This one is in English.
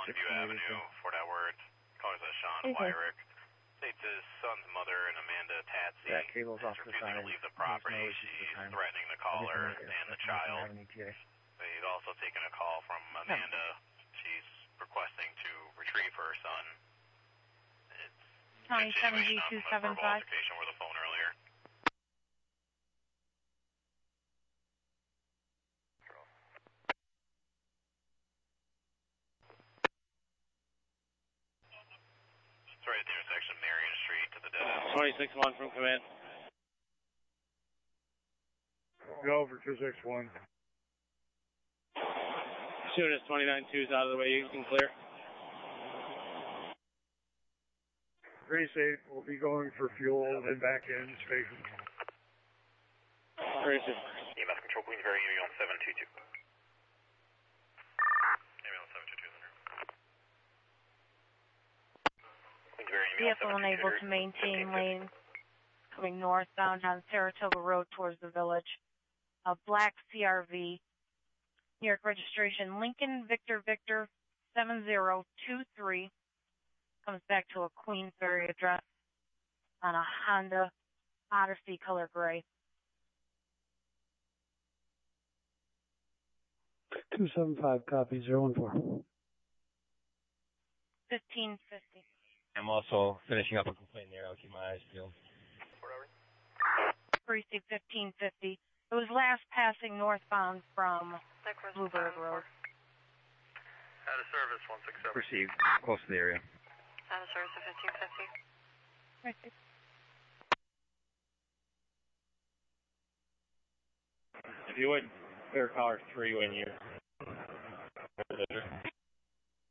Mountview Avenue, Fort Edward. Calling us Sean Wyrick. States his son's mother and Amanda Tatsy is refusing to leave the property. She's threatening the caller and the child. He's also taken a call from Amanda. She's requesting to retrieve her son. It's County 7G275. Altercation over the phone earlier. It's right at the intersection of Marion Street to the dead end. 26-1 from command. Go for 261. As soon as 29-2's out of the way, you can clear. Pretty safe. We'll be going for fuel and back in station. Pretty safe. EMS control, Queensbury, ambulance 722. Ambulance 722 is in there. Queensbury, ambulance Vehicle unable to maintain lane coming northbound on Saratoga Road towards the village. A black CRV. New York registration Lincoln Victor Victor 7023. Comes back to a Queensbury address on a Honda Odyssey color gray. 275, copy, 014. 1550. I'm also finishing up a complaint there. I'll keep my eyes peeled. Precinct 1550. It was last passing northbound from Bluebird Road. Out of service 167. Perceived. Close to the area. Out of service at 1550. If you would, clear caller 3 when you're...